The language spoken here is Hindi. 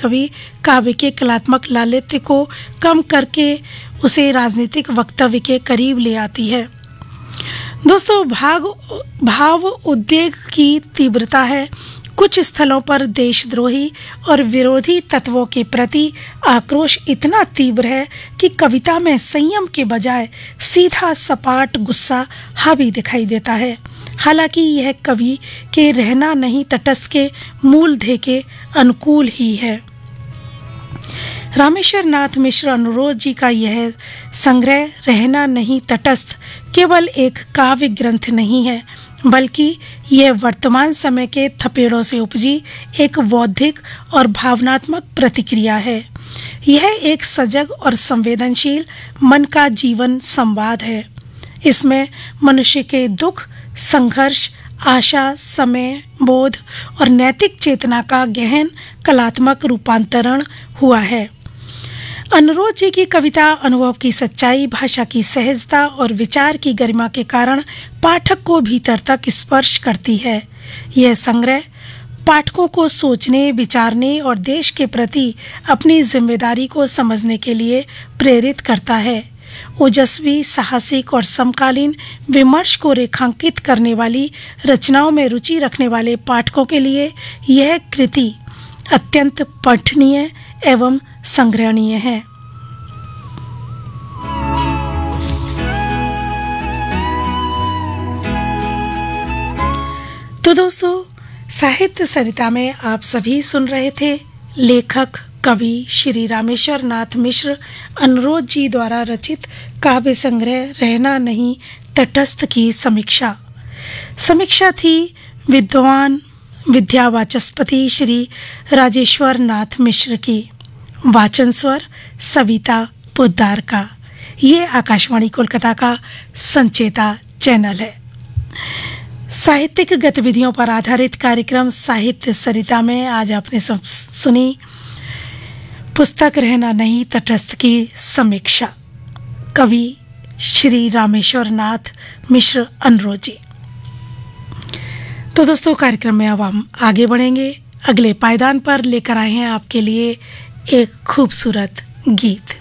कवि काव्य के कलात्मक लालित्य को कम करके उसे राजनीतिक वक्तव्य के करीब ले आती है। दोस्तों, भाव उद्वेग की तीव्रता है। कुछ स्थलों पर देशद्रोही और विरोधी तत्वों के प्रति आक्रोश इतना तीव्र है कि कविता में संयम के बजाय सीधा सपाट गुस्सा हावी दिखाई देता है। हालांकि यह कवि के रहना नहीं तटस्थ के मूल ध्येय के अनुकूल ही है। रामेश्वर नाथ मिश्र अनुरोध जी का यह संग्रह रहना नहीं तटस्थ केवल एक काव्य ग्रंथ नहीं है, बल्कि यह वर्तमान समय के थपेड़ों से उपजी एक बौद्धिक और भावनात्मक प्रतिक्रिया है। यह एक सजग और संवेदनशील मन का जीवन संवाद है। इसमें मनुष्य के दुख, संघर्ष, आशा, समय, बोध और नैतिक चेतना का गहन कलात्मक रूपांतरण हुआ है। अनुरोध जी की कविता अनुभव की सच्चाई, भाषा की सहजता और विचार की गरिमा के कारण पाठक को भीतर तक स्पर्श करती है। यह संग्रह पाठकों को सोचने, विचारने और देश के प्रति अपनी जिम्मेदारी को समझने के लिए प्रेरित करता है। ओजस्वी, साहसिक और समकालीन विमर्श को रेखांकित करने वाली रचनाओं में रुचि रखने वाले पाठकों के लिए यह कृति अत्यंत पठनीय एवं संग्रहणीय है। तो दोस्तों, साहित्य सरिता में आप सभी सुन रहे थे लेखक कवि श्री रामेश्वर नाथ मिश्र अनुरोध जी द्वारा रचित काव्य संग्रह रहना नहीं तटस्थ की समीक्षा थी विद्वान विद्यावाचस्पति श्री राजेश्वर नाथ मिश्र की। वाचन स्वर सविता पोद्दार का। ये आकाशवाणी कोलकाता का संचेता चैनल है। साहित्यिक गतिविधियों पर आधारित कार्यक्रम साहित्य सरिता में आज आपने सुनी पुस्तक रहना नहीं तटस्थ की समीक्षा, कवि श्री रामेश्वर नाथ मिश्र अनुरोध जी। तो दोस्तों, कार्यक्रम में अब हम आगे बढ़ेंगे। अगले पायदान पर लेकर आए हैं आपके लिए एक खूबसूरत गीत।